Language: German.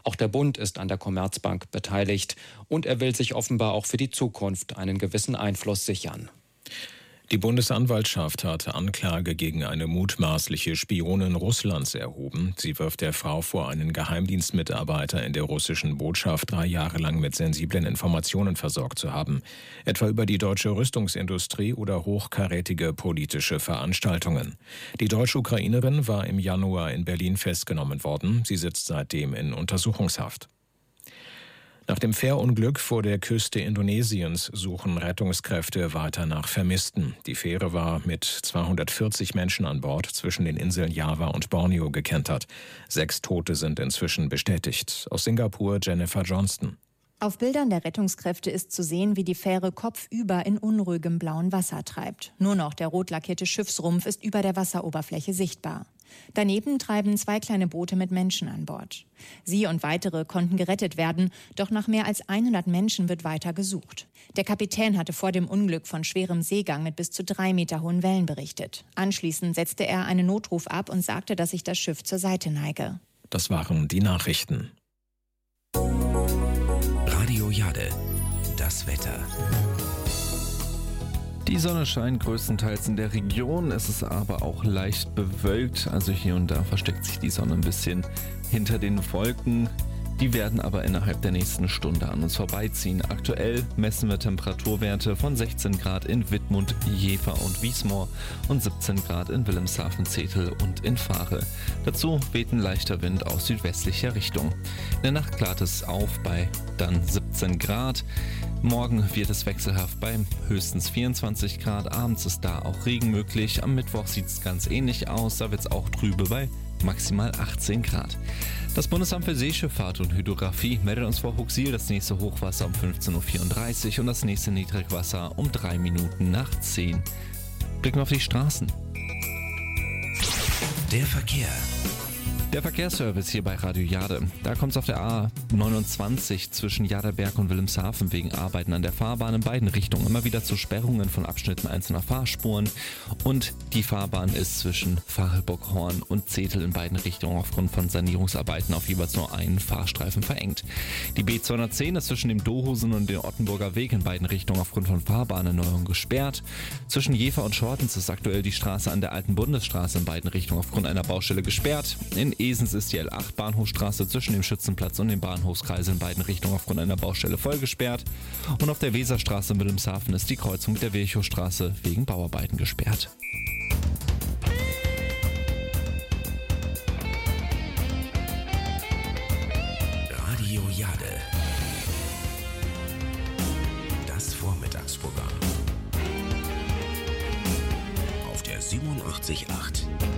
Auch der Bund ist an der Commerzbank beteiligt und er will sich offenbar auch für die Zukunft einen gewissen Einfluss sichern. Die Bundesanwaltschaft hat Anklage gegen eine mutmaßliche Spionin Russlands erhoben. Sie wirft der Frau vor, einen Geheimdienstmitarbeiter in der russischen Botschaft 3 Jahre lang mit sensiblen Informationen versorgt zu haben, etwa über die deutsche Rüstungsindustrie oder hochkarätige politische Veranstaltungen. Die Deutsch-Ukrainerin war im Januar in Berlin festgenommen worden. Sie sitzt seitdem in Untersuchungshaft. Nach dem Fährunglück vor der Küste Indonesiens suchen Rettungskräfte weiter nach Vermissten. Die Fähre war mit 240 Menschen an Bord zwischen den Inseln Java und Borneo gekentert. 6 Tote sind inzwischen bestätigt. Aus Singapur Jennifer Johnston. Auf Bildern der Rettungskräfte ist zu sehen, wie die Fähre kopfüber in unruhigem blauen Wasser treibt. Nur noch der rot lackierte Schiffsrumpf ist über der Wasseroberfläche sichtbar. Daneben treiben 2 kleine Boote mit Menschen an Bord. Sie und weitere konnten gerettet werden, doch nach mehr als 100 Menschen wird weiter gesucht. Der Kapitän hatte vor dem Unglück von schwerem Seegang mit bis zu 3 Meter hohen Wellen berichtet. Anschließend setzte er einen Notruf ab und sagte, dass sich das Schiff zur Seite neige. Das waren die Nachrichten. Radio Jade, das Wetter. Die Sonne scheint größtenteils in der Region, es ist aber auch leicht bewölkt, also hier und da versteckt sich die Sonne ein bisschen hinter den Wolken. Die werden aber innerhalb der nächsten Stunde an uns vorbeiziehen. Aktuell messen wir Temperaturwerte von 16 Grad in Wittmund, Jever und Wiesmoor und 17 Grad in Wilhelmshaven, Zetel und in Fahre. Dazu weht ein leichter Wind aus südwestlicher Richtung. In der Nacht klart es auf bei dann 17 Grad. Morgen wird es wechselhaft bei höchstens 24 Grad. Abends ist da auch Regen möglich. Am Mittwoch sieht es ganz ähnlich aus. Da wird es auch trübe bei maximal 18 Grad. Das Bundesamt für Seeschifffahrt und Hydrographie meldet uns vor Huxil das nächste Hochwasser um 15.34 Uhr und das nächste Niedrigwasser um 3 Minuten nach 10. Blicken wir auf die Straßen. Der Verkehr. Der Verkehrsservice hier bei Radio Jade. Da kommt es auf der A29 zwischen Jaderberg und Wilhelmshaven wegen Arbeiten an der Fahrbahn in beiden Richtungen immer wieder zu Sperrungen von Abschnitten einzelner Fahrspuren. Und die Fahrbahn ist zwischen Fachelburg-Horn und Zetel in beiden Richtungen aufgrund von Sanierungsarbeiten auf jeweils nur einen Fahrstreifen verengt. Die B210 ist zwischen dem Dohusen und dem Ottenburger Weg in beiden Richtungen aufgrund von Fahrbahnerneuerung gesperrt. Zwischen Jever und Schortens ist aktuell die Straße an der alten Bundesstraße in beiden Richtungen aufgrund einer Baustelle gesperrt. In Esens ist die L8 Bahnhofstraße zwischen dem Schützenplatz und dem Bahnhofskreis in beiden Richtungen aufgrund einer Baustelle voll gesperrt. Und auf der Weserstraße in Wilhelmshaven ist die Kreuzung mit der Virchowstraße wegen Bauarbeiten gesperrt. Radio Jade. Das Vormittagsprogramm. Auf der 87.8.